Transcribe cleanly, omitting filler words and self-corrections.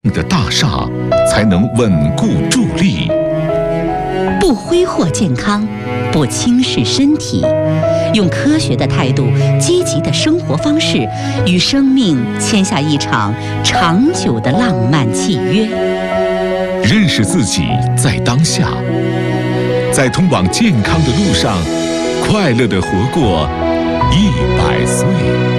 的大厦才能稳固伫立。 不挥霍健康，不轻视身体，用科学的态度、积极的生活方式，与生命签下一场长久的浪漫契约。 认识自己，在当下，在通往健康的路上，快乐地活过100岁。